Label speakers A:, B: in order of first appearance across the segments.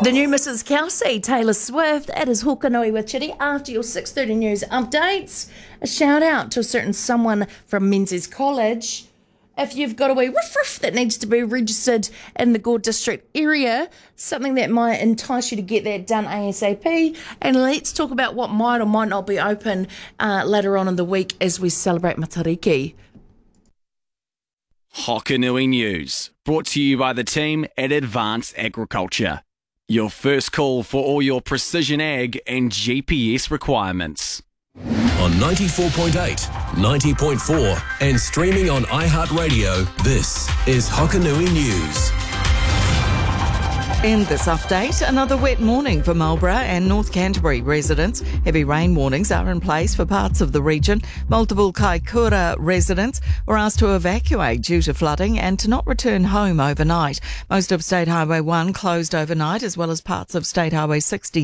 A: The new Mrs. Kelsey, Taylor Swift, it is Hokanui with Chitty after your 6:30 news updates. A shout out to a certain someone from Menzies College. If you've got a wee riff that needs to be registered in the Gore District area, something that might entice you to get that done ASAP. And let's talk about what might or might not be open later on in the week as we celebrate Matariki.
B: Hokanui News, brought to you by the team at Advanced Agriculture. Your first call for all your precision ag and GPS requirements.
C: On 94.8, 90.4 and streaming on iHeartRadio, this is Hokanui News.
D: In this update, another wet morning for Marlborough and North Canterbury residents. Heavy rain warnings are in place for parts of the region. Multiple Kaikoura residents were asked to evacuate due to flooding and to not return home overnight. Most of State Highway 1 closed overnight, as well as parts of State Highway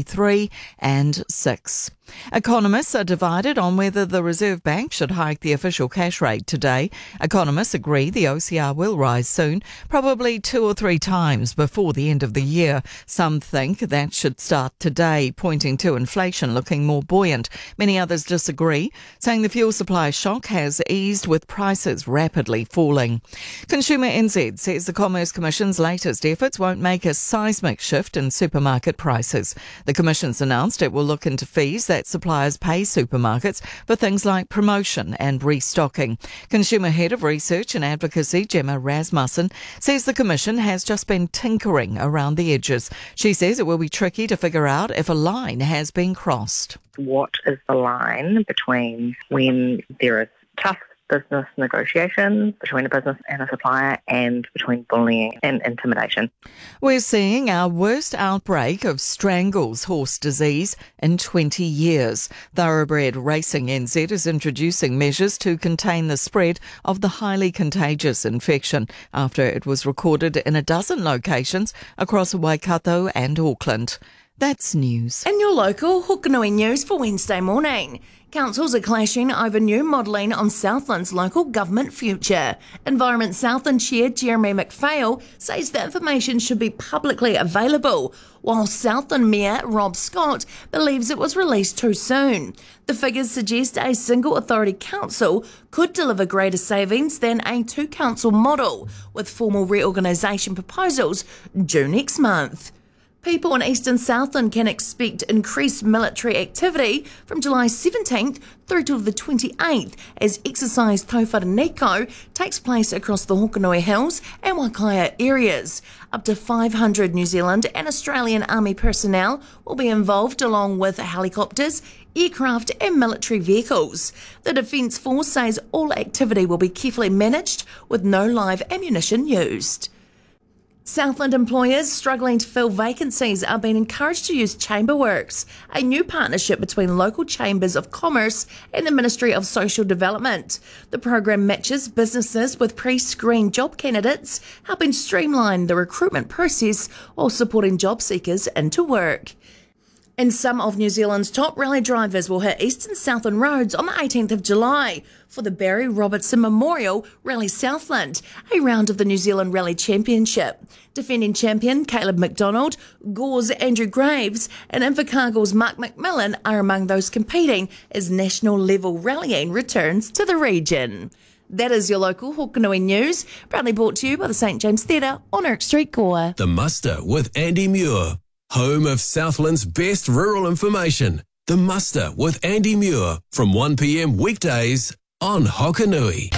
D: 63 and 6. Economists are divided on whether the Reserve Bank should hike the official cash rate today. Economists agree the OCR will rise soon, probably 2 or 3 times before the end of the year. Some think that should start today, pointing to inflation looking more buoyant. Many others disagree, saying the fuel supply shock has eased with prices rapidly falling. Consumer NZ says the Commerce Commission's latest efforts won't make a seismic shift in supermarket prices. The Commission's announced it will look into fees that suppliers pay supermarkets for things like promotion and restocking. Consumer Head of Research and Advocacy, Gemma Rasmussen, says the Commission has just been tinkering around the edges. She says it will be tricky to figure out if a line has been crossed.
E: What is the line between when there is tough business negotiations between a business and a supplier and between bullying and intimidation?
D: We're seeing our worst outbreak of strangles horse disease in 20 years. Thoroughbred Racing NZ is introducing measures to contain the spread of the highly contagious infection after it was recorded in a dozen locations across Waikato and Auckland. That's news.
A: In your local Hokanui News for Wednesday morning. Councils are clashing over new modelling on Southland's local government future. Environment Southland Chair Jeremy McPhail says the information should be publicly available, while Southland Mayor Rob Scott believes it was released too soon. The figures suggest a single authority council could deliver greater savings than a 2-council model, with formal reorganisation proposals due next month. People in eastern Southland can expect increased military activity from July 17th through to the 28th as exercise Tauwharaneko takes place across the Hokanui Hills and Wakaia areas. Up to 500 New Zealand and Australian Army personnel will be involved along with helicopters, aircraft and military vehicles. The Defence Force says all activity will be carefully managed with no live ammunition used. Southland employers struggling to fill vacancies are being encouraged to use Chamberworks, a new partnership between local chambers of commerce and the Ministry of Social Development. The program matches businesses with pre-screened job candidates, helping streamline the recruitment process while supporting job seekers into work. And some of New Zealand's top rally drivers will hit Eastern Southland roads on the 18th of July for the Barry Robertson Memorial Rally Southland, a round of the New Zealand Rally Championship. Defending champion Caleb McDonald, Gore's Andrew Graves and Invercargill's Mark McMillan are among those competing as national level rallying returns to the region. That is your local Hokanui News, proudly brought to you by the St James Theatre on Erk Street, Gore.
C: The Muster with Andy Muir, home of Southland's best rural information. The Muster with Andy Muir from 1 p.m. weekdays on Hokanui.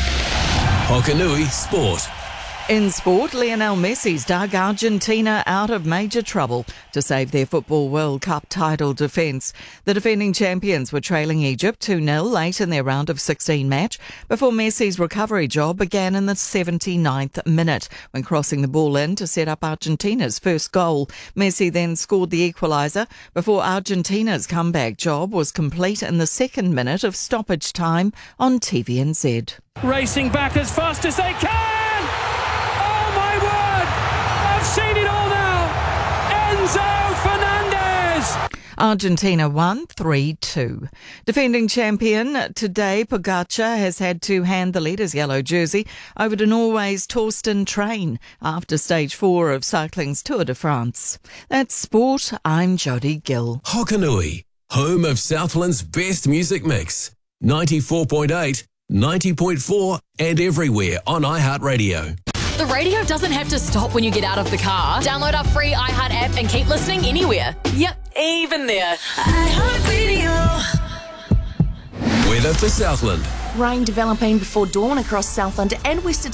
C: Hokanui Sport.
D: In sport, Lionel Messi's dug Argentina out of major trouble to save their Football World Cup title defence. The defending champions were trailing Egypt 2-0 late in their round of 16 match before Messi's recovery job began in the 79th minute when crossing the ball in to set up Argentina's first goal. Messi then scored the equaliser before Argentina's comeback job was complete in the 2nd minute of stoppage time on TVNZ.
F: Racing back as fast as they can! Seen it all now. Enzo Fernandez.
D: Argentina won 3-2. Defending champion today, Pogacar has had to hand the leader's yellow jersey over to Norway's Torsten Train after stage 4 of cycling's Tour de France. That's sport. I'm Jodie Gill.
C: Hokanui, home of Southland's best music mix. 94.8, 90.4 and everywhere on iHeartRadio.
G: The radio doesn't have to stop when you get out of the car. Download our free iHeart app and keep listening anywhere. Yep, even there.
C: iHeartRadio. Weather for Southland.
A: Rain developing before dawn across Southland and Western